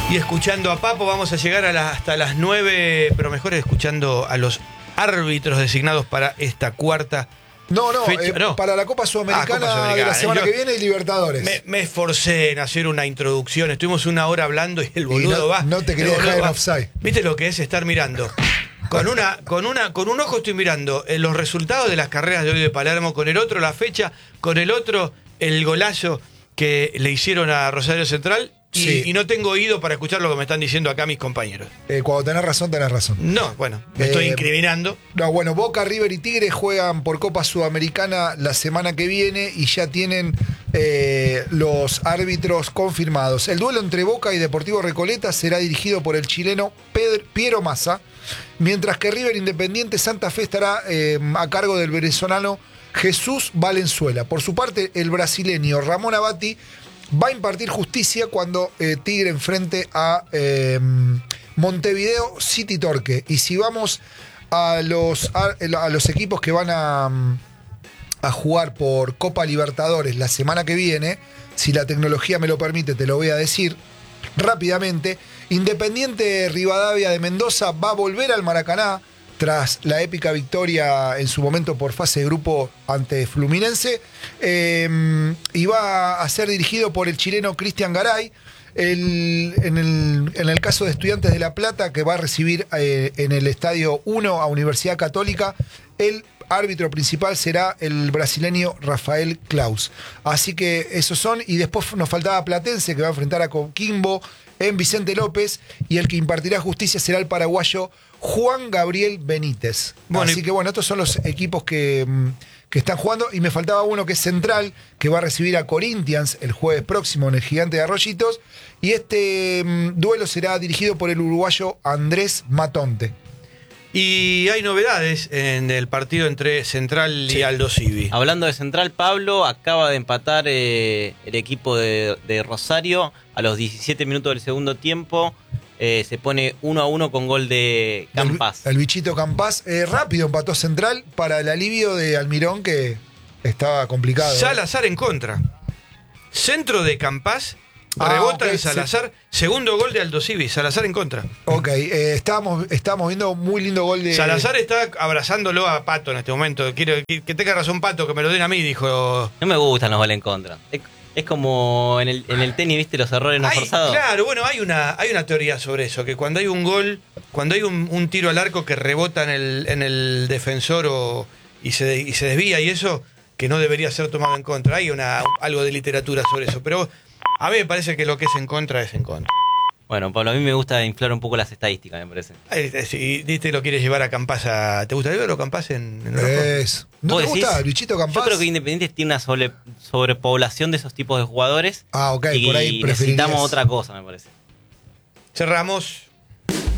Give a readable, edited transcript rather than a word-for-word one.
Y escuchando a Papo, vamos a llegar hasta las 9, pero mejor escuchando a los árbitros designados para esta cuarta fecha. No, para la Copa Sudamericana, de la semana que viene y Libertadores. Me esforcé en hacer una introducción, estuvimos una hora hablando y el boludo va. No te quería dejar en offside. ¿Viste lo que es estar mirando? Con un ojo estoy mirando los resultados de las carreras de hoy de Palermo, con el otro la fecha, con el otro el golazo que le hicieron a Rosario Central. Y no tengo oído para escuchar lo que me están diciendo acá mis compañeros. Cuando tenés razón, tenés razón. No, bueno, me estoy incriminando. No, bueno, Boca, River y Tigre juegan por Copa Sudamericana la semana que viene y ya tienen los árbitros confirmados. El duelo entre Boca y Deportivo Recoleta será dirigido por el chileno Piero Massa, mientras que River Independiente Santa Fe estará a cargo del venezolano Jesús Valenzuela. Por su parte, el brasileño Ramón Abati va a impartir justicia cuando Tigre enfrente a Montevideo City Torque. Y si vamos a los equipos que van a jugar por Copa Libertadores la semana que viene, si la tecnología me lo permite, te lo voy a decir rápidamente. Independiente Rivadavia de Mendoza va a volver al Maracaná tras la épica victoria en su momento por fase de grupo ante Fluminense, y va a ser dirigido por el chileno Cristian Garay. En el caso de Estudiantes de La Plata, que va a recibir en el Estadio 1 a Universidad Católica, el árbitro principal será el brasileño Rafael Claus. Así que esos son, y después nos faltaba Platense, que va a enfrentar a Coquimbo en Vicente López, y el que impartirá justicia será el paraguayo Juan Gabriel Benítez. Bueno, así que bueno, estos son los equipos que están jugando, y me faltaba uno que es Central, que va a recibir a Corinthians el jueves próximo en el Gigante de Arroyitos, y este duelo será dirigido por el uruguayo Andrés Matonte. Y hay novedades en el partido entre Central y Aldo Civi. Hablando de Central, Pablo, acaba de empatar el equipo de Rosario a los 17 minutos del segundo tiempo. Se pone 1-1 con gol de Campás. El bichito Campás. Rápido empató Central para el alivio de Almirón, que estaba complicado. Salazar en contra. Centro de Campás. Rebota en Salazar, segundo gol de Aldo Civi, Salazar en contra. Ok, estábamos viendo un muy lindo gol de... Salazar está abrazándolo a Pato en este momento. Quiero que tenga razón Pato, que me lo den a mí, dijo. No me gustan los goles en contra. Es como en el tenis, ¿viste? Los errores no forzados. Claro, bueno, hay una teoría sobre eso, que cuando hay un gol, cuando hay un tiro al arco que rebota en el defensor y se desvía y eso, que no debería ser tomado en contra. Hay algo de literatura sobre eso, pero... A mí me parece que lo que es en contra es en contra. Bueno, Pablo, a mí me gusta inflar un poco las estadísticas, me parece. Si te lo quieres llevar a Campás ¿te gusta verlo Campás en ¿No te gusta el bichito Campás? Yo creo que Independiente tiene una sobrepoblación de esos tipos de jugadores. Ok, y por ahí necesitamos otra cosa, me parece. Cerramos.